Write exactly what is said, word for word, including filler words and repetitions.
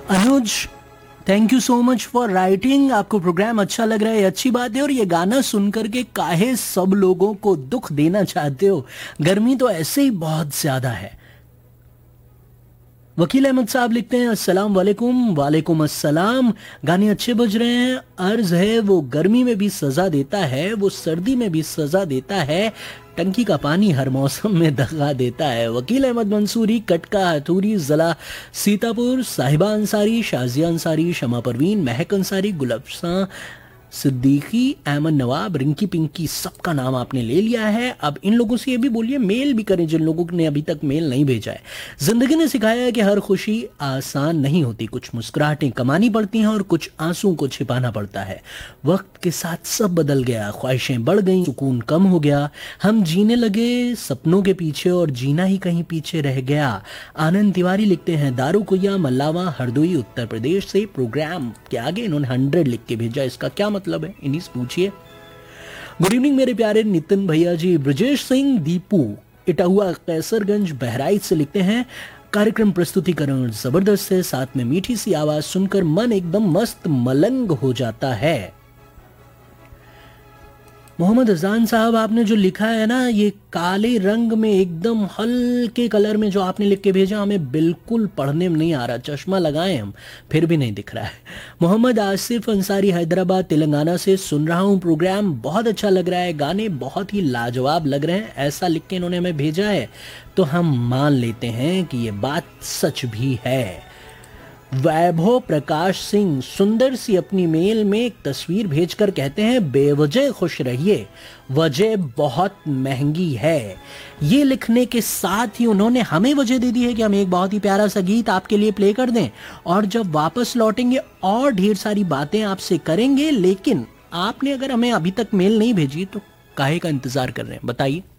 Anuj, thank you so much for writing. आपको programme अच्छा लग रहा है, अच्छी बात है। और ये गाना सुनकर के काहे सब लोगों को दुख देना चाहते हो? गर्मी तो ऐसे ही बहुत ज्यादा है। वकील अहमद साहब लिखते हैं अस्सलाम वालेकुम। वालेकुम अस्सलाम। गाने अच्छे बज रहे हैं। अर्ज है वो गर्मी में भी सजा देता है, वो सर्दी में भी सजा देता है, टंकी का पानी हर मौसम में दगा देता है। वकील अहमद मंसूरी, कटका, हथूरी, जिला सीतापुर, साहिबा अंसारी, शाजिया अंसारी, शमा परवीन, महक अंसारी, गुलफसा सिद्दीकी, अहमद नवाब, रिंकी पिंकी, सबका नाम आपने ले लिया है। अब इन लोगों से ये भी बोलिए मेल भी करें जिन लोगों ने अभी तक मेल नहीं भेजा है। जिंदगी ने सिखाया है कि हर खुशी आसान नहीं होती, कुछ मुस्कुराहटें कमानी पड़ती हैं और कुछ आंसू को छिपाना पड़ता है। वक्त के साथ सब बदल गया, ख्वाहिशें बढ़ गई, सुकून कम हो गया, हम जीने लगे सपनों के पीछे और जीना ही कहीं पीछे रह गया। आनंद तिवारी लिखते हैं दारूकुया, मल्लावा, हरदोई, उत्तर प्रदेश से। प्रोग्राम के आगे इन्होंने हंड्रेड लिख के भेजा, इसका क्या मतलब है इन्हीं से पूछिए। गुड इवनिंग मेरे प्यारे नितिन भैया जी। ब्रजेश सिंह दीपू इटाहुआ कैसरगंज बहराइच से लिखते हैं कार्यक्रम प्रस्तुतिकरण जबरदस्त है, साथ में मीठी सी आवाज सुनकर मन एकदम मस्त मलंग हो जाता है। मोहम्मद अजान साहब, आपने जो लिखा है ना, ये काले रंग में एकदम हल्के कलर में जो आपने लिख के भेजा, हमें बिल्कुल पढ़ने में नहीं आ रहा। चश्मा लगाए हम फिर भी नहीं दिख रहा है। मोहम्मद आसिफ अंसारी हैदराबाद तेलंगाना से, सुन रहा हूँ प्रोग्राम, बहुत अच्छा लग रहा है, गाने बहुत ही लाजवाब लग रहे हैं, ऐसा लिख के इन्होंने हमें भेजा है तो हम मान लेते हैं कि ये बात सच भी है। वैभव प्रकाश सिंह सुंदर सी अपनी मेल में एक तस्वीर भेजकर कहते हैं बेवजह खुश रहिए, वजह बहुत महंगी है। ये लिखने के साथ ही उन्होंने हमें वजह दे दी है कि हम एक बहुत ही प्यारा सा गीत आपके लिए प्ले कर दें और जब वापस लौटेंगे और ढेर सारी बातें आपसे करेंगे। लेकिन आपने अगर हमें अभी तक मेल नहीं भेजी तो काहे का इंतजार कर रहे हैं बताइए।